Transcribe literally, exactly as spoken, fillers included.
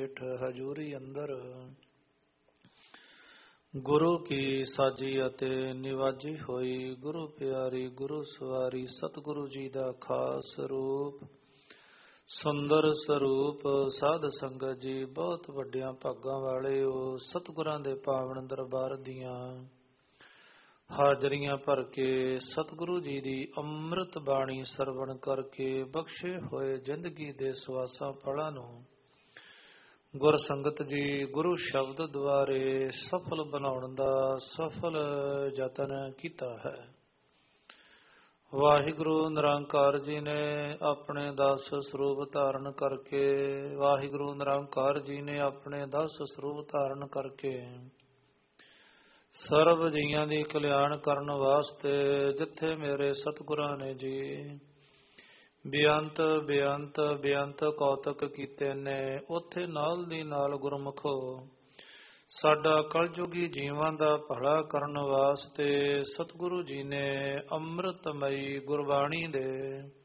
ਹੇਠ ਹਜੂਰੀ ਅੰਦਰ ਗੁਰੂ ਕੀ ਸਾਜੀ ਅਤੇ ਨਿਵਾਜੀ ਹੋਈ। ਗੁਰੂ ਪਿਆਰੀ ਗੁਰੂ ਸਵਾਰੀ ਸਤਿਗੁਰੂ ਜੀ ਦਾ ਖਾਸ ਰੂਪ ਸੁੰਦਰ ਸਰੂਪ ਸਾਧ ਸੰਗਤ ਜੀ ਬਹੁਤ ਵੱਡਿਆਂ ਭਾਗਾਂ ਵਾਲੇ ਉਹ ਸਤਿਗੁਰਾਂ ਦੇ ਪਾਵਨ ਦਰਬਾਰ ਦੀਆਂ ਹਾਜ਼ਰੀਆਂ ਭਰ ਕੇ ਸਤਿਗੁਰੂ ਜੀ ਦੀ ਅੰਮ੍ਰਿਤ ਬਾਣੀ ਸਰਵਣ ਕਰਕੇ ਬਖਸ਼ੇ ਹੋਏ ਜ਼ਿੰਦਗੀ ਦੇ ਸਵਾਸਾਂ ਫਲਾਂ ਨੂੰ ਗੁਰ ਸੰਗਤ ਜੀ ਗੁਰੂ ਸ਼ਬਦ ਦੁਆਰੇ ਸਫਲ ਬਣਾਉਣ ਦਾ ਸਫਲ ਯਤਨ ਕੀਤਾ ਹੈ। ਵਾਹਿਗੁਰੂ ਨਿਰੰਕਾਰ ਜੀ ਨੇ ਆਪਣੇ ਦਸ ਸਰੂਪ ਧਾਰਨ ਕਰਕੇ ਵਾਹਿਗੁਰੂ ਨਿਰੰਕਾਰ ਜੀ ਨੇ ਆਪਣੇ ਦਸ ਸਰੂਪ ਧਾਰਨ ਕਰਕੇ ਸਰਬ ਜੀਆਂ ਦੀ ਕਲਿਆਣ ਕਰਨ ਵਾਸਤੇ ਜਿੱਥੇ ਮੇਰੇ ਸਤਿਗੁਰਾਂ ਨੇ ਜੀ ਬੇਅੰਤ ਬੇਅੰਤ ਬੇਅੰਤ ਕੌਤਕ ਕੀਤੇ ਨੇ, ਉੱਥੇ ਨਾਲ ਦੀ ਨਾਲ ਗੁਰਮੁਖੋ ਸਾਡਾ ਕਲਯੁਗੀ ਜੀਵਾਂ ਦਾ ਭਲਾ ਕਰਨ ਵਾਸਤੇ ਸਤਿਗੁਰੂ ਜੀ ਨੇ ਅੰਮ੍ਰਿਤਮਈ ਗੁਰਬਾਣੀ ਦੇ